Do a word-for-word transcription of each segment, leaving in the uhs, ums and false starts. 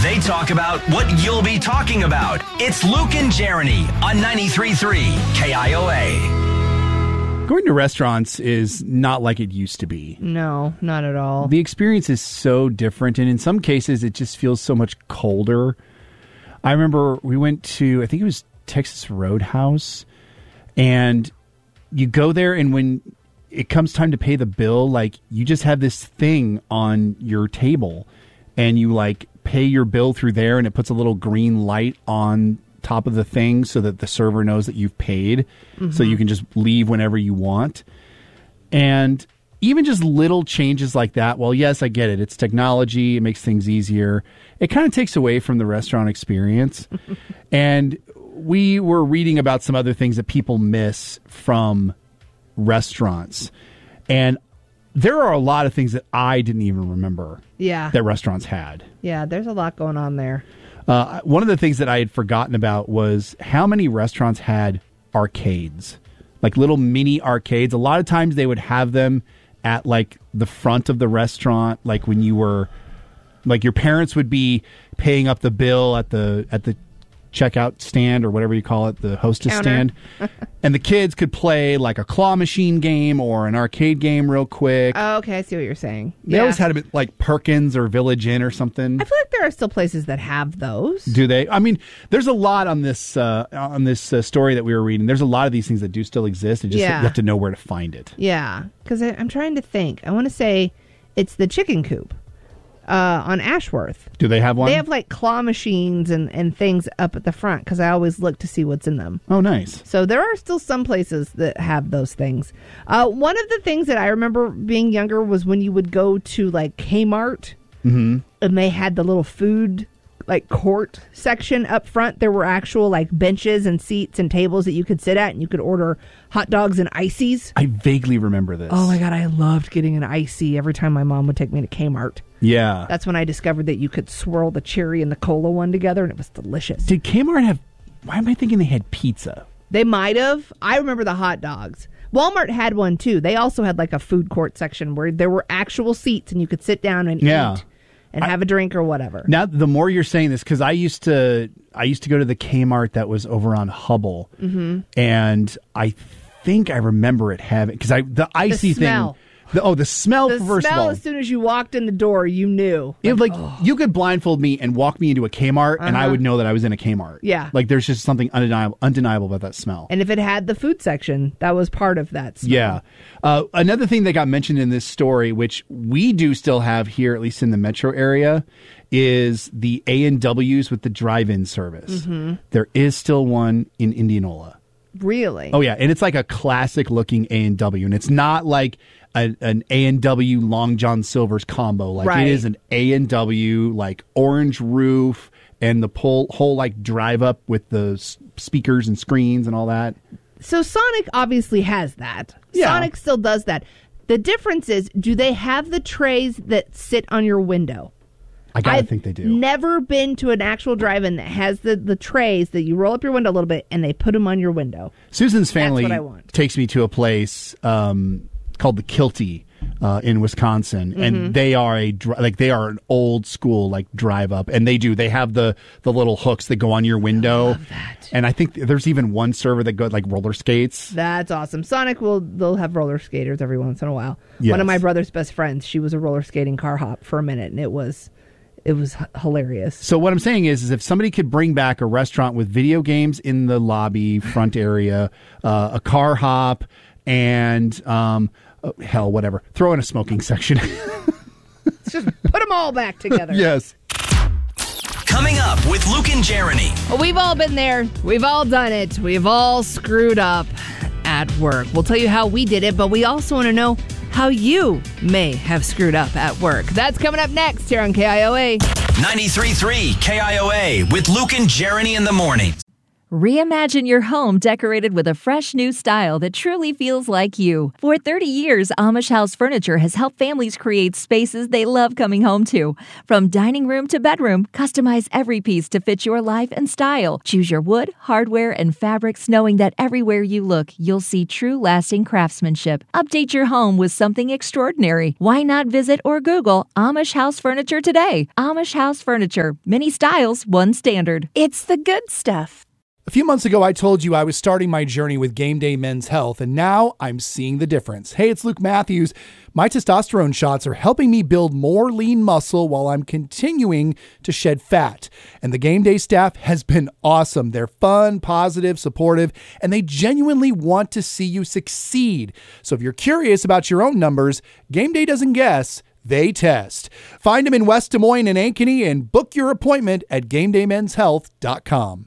They talk about what you'll be talking about. It's Luke and Jeremy on ninety-three point three K I O A. Going to restaurants is not like it used to be. No, not at all. The experience is so different, and in some cases, it just feels so much colder. I remember we went to, I think it was Texas Roadhouse, and you go there, and when it comes time to pay the bill, like, you just have this thing on your table, and you, like, pay your bill through there, and it puts a little green light on top of the thing so that the server knows that you've paid, mm-hmm. so you can just leave whenever you want. And even just little changes like that, well, yes, I get it. It's technology. It makes things easier. It kind of takes away from the restaurant experience. And we were reading about some other things that people miss from restaurants. And there are a lot of things that I didn't even remember yeah. that restaurants had. Yeah, there's a lot going on there. Uh, one of the things that I had forgotten about was how many restaurants had arcades, like little mini arcades. A lot of times they would have them at like the front of the restaurant, like when you were, like your parents would be paying up the bill at the at the checkout stand or whatever you call it, the hostess Counter. stand, and the kids could play like a claw machine game or an arcade game real quick. Oh, okay, I see what you're saying. They yeah. always had them at like Perkins or Village Inn or something. I feel like there are still places that have those. Do they? I mean, there's a lot on this uh, on this uh, story that we were reading. There's a lot of these things that do still exist. It just Yeah. you have to know where to find it. Yeah, because I'm trying to think. I want to say it's the Chicken Coop uh, on Ashworth. Do they have one? They have like claw machines and, and things up at the front because I always look to see what's in them. Oh, nice. So there are still some places that have those things. Uh, one of the things that I remember being younger was when you would go to like Kmart Mm-hmm. and they had the little food like court section up front. There were actual like benches and seats and tables that you could sit at and you could order hot dogs and ices. I vaguely remember this. Oh my God, I loved getting an icy every time my mom would take me to Kmart. Yeah. That's when I discovered that you could swirl the cherry and the cola one together and it was delicious. Did Kmart have... Why am I thinking they had pizza? They might have. I remember the hot dogs. Walmart had one too. They also had like a food court section where there were actual seats and you could sit down and Yeah. eat and I, have a drink or whatever. Now, the more you're saying this, because I used to, I used to go to the Kmart that was over on Hubble, mm-hmm. and I think I remember it having because I the icy the smell. thing. The, oh, the smell. The first smell of all, as soon as you walked in the door, you knew. It like, like oh. you could blindfold me and walk me into a Kmart, uh-huh. and I would know that I was in a Kmart. Yeah, like there's just something undeniable, undeniable about that smell. And if it had the food section, that was part of that smell. Yeah. Uh, another thing that got mentioned in this story, which we do still have here, at least in the metro area, is the A and W's with the drive-in service. Mm-hmm. There is still one in Indianola. Really? Oh yeah, and it's like a classic-looking A and W, and it's not like a, an A and W Long John Silver's combo. Like right. It is an A and W, like orange roof, and the pull, whole like drive-up with the s- speakers and screens and all that. So Sonic obviously has that. Yeah. Sonic still does that. The difference is, do they have the trays that sit on your window? I gotta I've think they do. Never been to an actual drive-in that has the, the trays that you roll up your window a little bit and they put them on your window. Susan's family That's what I want. takes me to a place um, called the Kilty uh, in Wisconsin, mm-hmm. and they are a dri- like they are an old school like drive up, and they do they have the the little hooks that go on your window. I love that. And I think there's even one server that goes like roller skates. That's awesome. Sonic will they'll have roller skaters every once in a while. Yes. One of my brother's best friends, she was a roller skating car hop for a minute, and it was it was h- hilarious. So what I'm saying is, is if somebody could bring back a restaurant with video games in the lobby front area, uh, a car hop, and um, oh, hell, whatever, throw in a smoking section. Just put them all back together. Yes. Coming up with Luke and Jeremy. Well, we've all been there. We've all done it. We've all screwed up at work. We'll tell you how we did it, but we also want to know how you may have screwed up at work. That's coming up next here on K I O A. ninety-three point three K I O A with Luke and Jeremy in the morning. Reimagine your home decorated with a fresh new style that truly feels like you. For thirty years, Amish House Furniture has helped families create spaces they love coming home to. From dining room to bedroom, customize every piece to fit your life and style. Choose your wood, hardware, and fabrics, knowing that everywhere you look, you'll see true lasting craftsmanship. Update your home with something extraordinary. Why not visit or Google Amish House Furniture today? Amish House Furniture. Many styles, one standard. It's the good stuff. A few months ago, I told you I was starting my journey with Game Day Men's Health, and now I'm seeing the difference. Hey, it's Luke Matthews. My testosterone shots are helping me build more lean muscle while I'm continuing to shed fat. And the Game Day staff has been awesome. They're fun, positive, supportive, and they genuinely want to see you succeed. So if you're curious about your own numbers, Game Day doesn't guess. They test. Find them in West Des Moines and Ankeny and book your appointment at game day men's health dot com.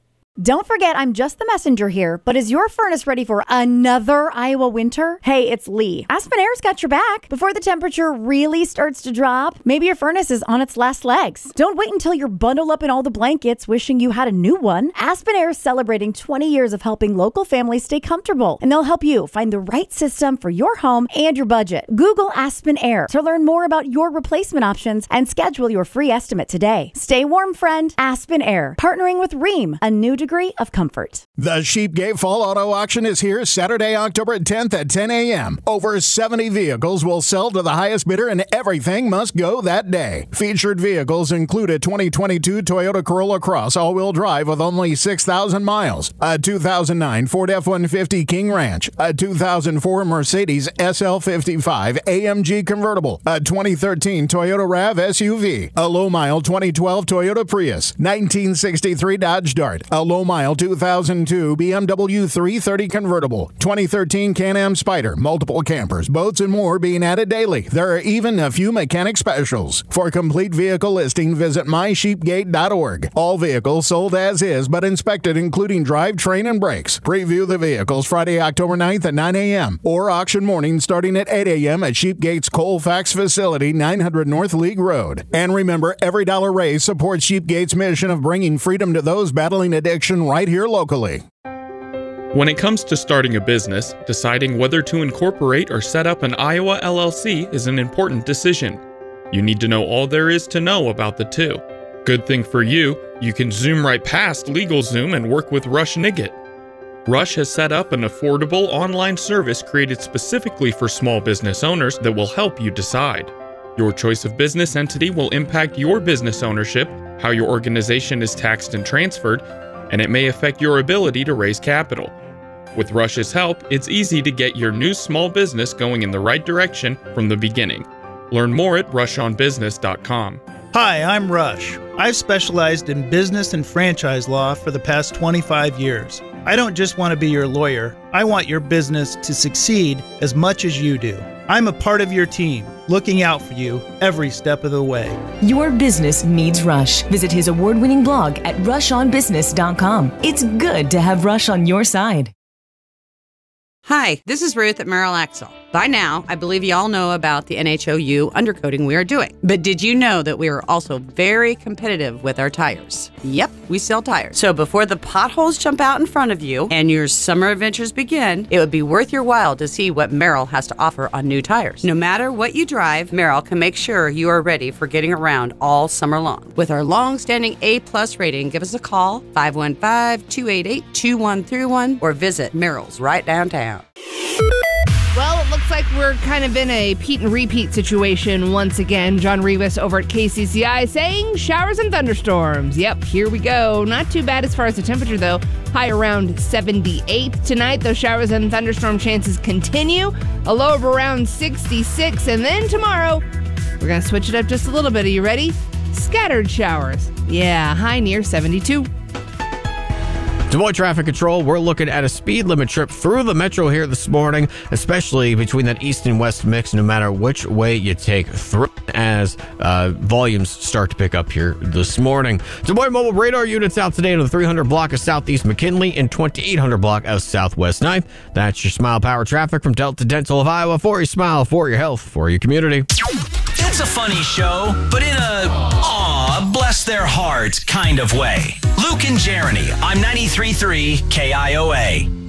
Don't forget, I'm just the messenger here, but is your furnace ready for another Iowa winter? Hey, it's Lee. Aspen Air's got your back. Before the temperature really starts to drop, maybe your furnace is on its last legs. Don't wait until you're bundled up in all the blankets wishing you had a new one. Aspen Air is celebrating twenty years of helping local families stay comfortable, and they'll help you find the right system for your home and your budget. Google Aspen Air to learn more about your replacement options and schedule your free estimate today. Stay warm, friend. Aspen Air, partnering with Rheem, a new degree of comfort. The Sheepgate Fall Auto Auction is here Saturday, October tenth at ten a.m. Over seventy vehicles will sell to the highest bidder, and everything must go that day. Featured vehicles include a twenty twenty-two Toyota Corolla Cross all-wheel drive with only six thousand miles, a two thousand nine Ford F one fifty King Ranch, a two thousand four Mercedes S L fifty-five A M G convertible, a twenty thirteen Toyota RAV S U V, a low-mile twenty twelve Toyota Prius, nineteen sixty-three Dodge Dart, a low-mile two thousand two B M W three thirty convertible, twenty thirteen Can-Am Spyder, multiple campers, boats, and more being added daily. There are even a few mechanic specials. For complete vehicle listing, visit my sheepgate dot org. All vehicles sold as is, but inspected, including drivetrain and brakes. Preview the vehicles Friday, October ninth at nine a.m. or auction morning starting at eight a.m. at Sheepgate's Colfax facility, nine hundred North League Road. And remember, every dollar raised supports Sheepgate's mission of bringing freedom to those battling addiction right here locally. When it comes to starting a business, deciding whether to incorporate or set up an Iowa L L C is an important decision. You need to know all there is to know about the two. Good thing for you, you can zoom right past LegalZoom and work with Rush Niggett. Rush has set up an affordable online service created specifically for small business owners that will help you decide. Your choice of business entity will impact your business ownership, how your organization is taxed and transferred, and it may affect your ability to raise capital. With Rush's help, it's easy to get your new small business going in the right direction from the beginning. Learn more at rush on business dot com. Hi, I'm Rush. I've specialized in business and franchise law for the past twenty-five years. I don't just want to be your lawyer. I want your business to succeed as much as you do. I'm a part of your team, looking out for you every step of the way. Your business needs Rush. Visit his award-winning blog at rush on business dot com. It's good to have Rush on your side. Hi, this is Ruth at Merrill Axle. By now, I believe you all know about the N H O U undercoating we are doing. But did you know that we are also very competitive with our tires? Yep, we sell tires. So before the potholes jump out in front of you and your summer adventures begin, it would be worth your while to see what Merrill has to offer on new tires. No matter what you drive, Merrill can make sure you are ready for getting around all summer long. With our long-standing A-plus rating, give us a call, five one five, two eight eight, two one three one, or visit Merrill's right downtown. Well, it looks like we're kind of in a Pete and repeat situation once again. John Rivas over at K C C I saying showers and thunderstorms. Yep, here we go. Not too bad as far as the temperature, though. High around seventy-eight tonight. Those showers and thunderstorm chances continue. A low of around sixty-six. And then tomorrow, we're going to switch it up just a little bit. Are you ready? Scattered showers. Yeah, high near seventy-two. Des Moines Traffic Control, we're looking at a speed limit trip through the metro here this morning, especially between that east and west mix, no matter which way you take through as uh, volumes start to pick up here this morning. Des Moines Mobile Radar units out today to the three hundred block of Southeast McKinley and twenty-eight hundred block of Southwest ninth. That's your Smile Power traffic from Delta Dental of Iowa. For your smile, for your health, for your community. It's It's a funny show, but in a, aw, bless their heart kind of way. Luke and Jeremy on ninety-three point three K I O A.